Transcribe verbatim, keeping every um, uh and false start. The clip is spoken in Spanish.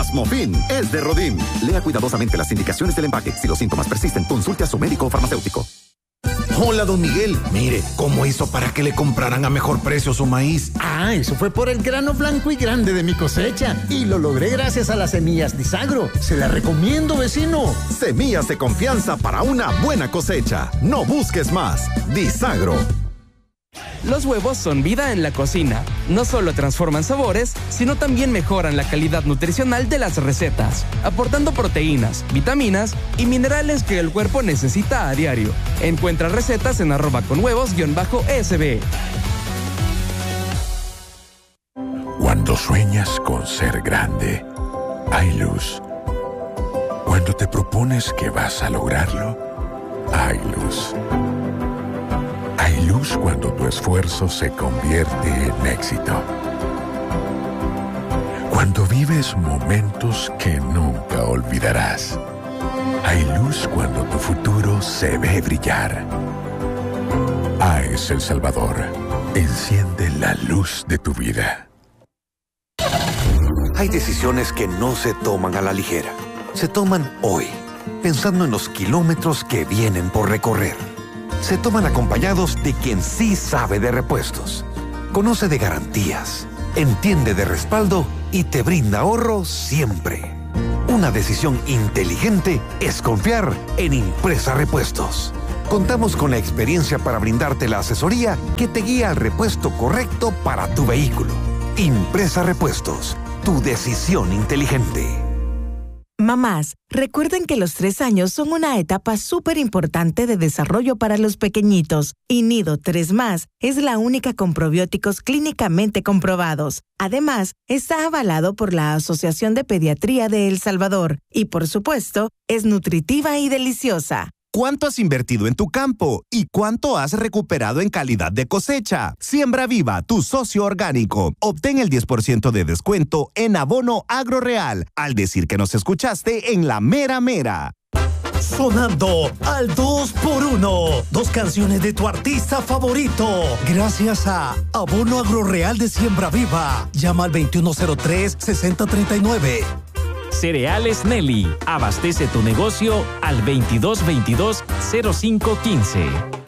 Plasmofin es de Rodin. Lea cuidadosamente las indicaciones del empaque. Si los síntomas persisten, consulte a su médico o farmacéutico. Hola, don Miguel. Mire, ¿cómo hizo para que le compraran a mejor precio su maíz? Ah, eso fue por el grano blanco y grande de mi cosecha. Y lo logré gracias a las semillas Disagro. Se las recomiendo, vecino. Semillas de confianza para una buena cosecha. No busques más. Disagro. Los huevos son vida en la cocina. No solo transforman sabores, sino también mejoran la calidad nutricional de las recetas, aportando proteínas, vitaminas y minerales que el cuerpo necesita a diario. Encuentra recetas en arroba con huevos guión bajo S B. Cuando sueñas con ser grande, hay luz. Cuando te propones que vas a lograrlo, hay luz. Hay luz cuando tu esfuerzo se convierte en éxito. Cuando vives momentos que nunca olvidarás. Hay luz cuando tu futuro se ve brillar. A E S El Salvador. Enciende la luz de tu vida. Hay decisiones que no se toman a la ligera. Se toman hoy, pensando en los kilómetros que vienen por recorrer. Se toman acompañados de quien sí sabe de repuestos, conoce de garantías, entiende de respaldo y te brinda ahorro siempre. Una decisión inteligente es confiar en Impresa Repuestos. Contamos con la experiencia para brindarte la asesoría que te guía al repuesto correcto para tu vehículo. Impresa Repuestos, tu decisión inteligente. Mamás, recuerden que los tres años son una etapa súper importante de desarrollo para los pequeñitos y Nido tres más es la única con probióticos clínicamente comprobados. Además, está avalado por la Asociación de Pediatría de El Salvador y, por supuesto, es nutritiva y deliciosa. ¿Cuánto has invertido en tu campo y cuánto has recuperado en calidad de cosecha? Siembra Viva, tu socio orgánico. Obtén el diez por ciento de descuento en abono AgroReal al decir que nos escuchaste en La Mera Mera. Sonando al dos por uno. Dos canciones de tu artista favorito. Gracias a Abono AgroReal de Siembra Viva. Llama al veintiuno cero tres, sesenta treinta y nueve. Cereales Nelly. Abastece tu negocio al veintidós veintidós cero cinco quince.